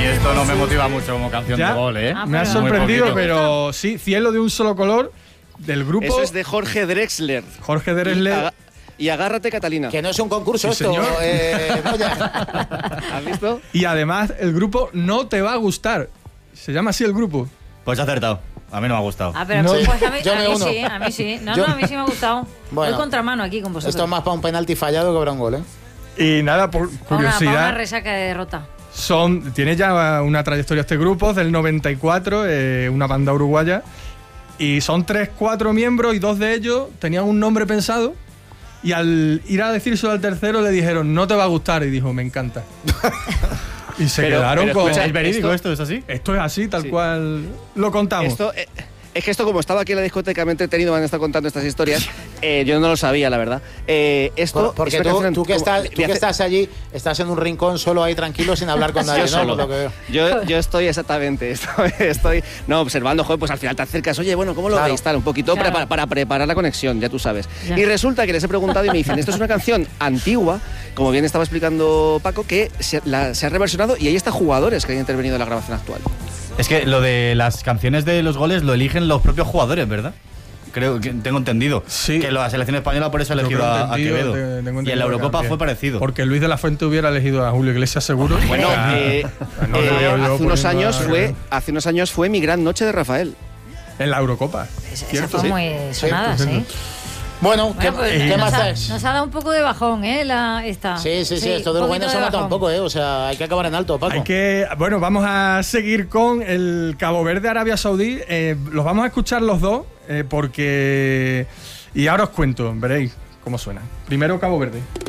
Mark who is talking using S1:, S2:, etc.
S1: esto no me motiva mucho como canción de gol, ¿eh?
S2: Me ha sorprendido, pero sí, Cielo de un solo color, del grupo...
S3: Eso es de Jorge Drexler.
S2: Jorge Drexler.
S3: Y Agárrate, Catalina.
S4: Que no es un concurso
S2: Sí,
S4: esto.
S2: señor.
S3: ¿Has visto?
S2: Y además, el grupo No Te Va a Gustar. Se llama así el grupo.
S1: Pues ha acertado. A mí no me ha gustado.
S5: Ah, pero
S2: No.
S5: pues a mí
S4: Yo me uno.
S5: sí, a mí sí. No,
S4: Yo-
S5: a mí sí me ha gustado.
S4: Bueno.
S5: Voy contramano aquí con vosotros.
S4: Esto es más para un penalti fallado que para un gol, ¿eh?
S2: Y nada, por
S5: Para una
S2: curiosidad,
S5: resaca de derrota.
S2: tiene ya una trayectoria este grupo, del 94, una banda uruguaya. Y son 3-4 miembros y 2 de ellos tenían un nombre pensado. Y al ir a decírselo al tercero le dijeron, no te va a gustar. Y dijo, me encanta. Y se quedaron con...
S3: escucha,
S1: ¿Es verídico esto? ¿Es así?
S2: Esto es así, tal
S3: Sí.
S2: cual lo contamos.
S3: Es que esto, como estaba aquí en la discoteca, me he entretenido, me han estado contando estas historias. Yo no lo sabía, la verdad. Esto
S4: Porque
S3: es una canción
S4: tú que estás allí, estás en un rincón solo ahí tranquilo sin hablar con nadie,
S3: Yo
S4: ¿no?
S3: solo.
S4: Por lo que veo.
S3: Yo estoy exactamente, estoy observando, joder, pues al final te acercas, oye, bueno, ¿cómo lo
S4: Claro.
S3: veis? Tal, un poquito
S5: Claro.
S3: para preparar la conexión, ya tú sabes.
S5: Ya.
S3: Y resulta que les he preguntado y me dicen, esto es una canción antigua, como bien estaba explicando Paco, que se ha reversionado y ahí está jugadores que han intervenido en la grabación actual.
S1: Es que lo de las canciones de los goles lo eligen los propios jugadores, ¿verdad? Creo que tengo entendido.
S2: Sí.
S1: Que la selección española por eso ha
S2: Yo
S1: elegido
S2: creo
S1: a
S2: entendido,
S1: Quevedo.
S2: tengo
S1: Y
S2: entendido
S1: en la Eurocopa
S2: que-
S1: fue parecido.
S2: Porque Luis de la Fuente hubiera elegido a Julio Iglesias seguro.
S3: Bueno,
S2: No le veo yo
S3: hace unos años fue Mi Gran Noche de Rafael.
S2: En la Eurocopa.
S5: Esa
S2: ¿Cierto?
S5: fue muy sonada, sí.
S4: Bueno, ¿qué
S5: Pues
S4: más
S5: nos,
S4: es?
S5: nos ha dado un poco de bajón, ¿eh? Esta.
S4: Sí, esto del Uruguay
S5: poquito
S4: no se
S5: de
S4: mata un
S5: bajón.
S4: poco, ¿eh? O sea, hay que acabar en alto, Paco.
S2: Bueno, vamos a seguir con el Cabo Verde, Arabia Saudí. Los vamos a escuchar los dos porque... Y ahora os cuento, veréis cómo suena. Primero Cabo Verde.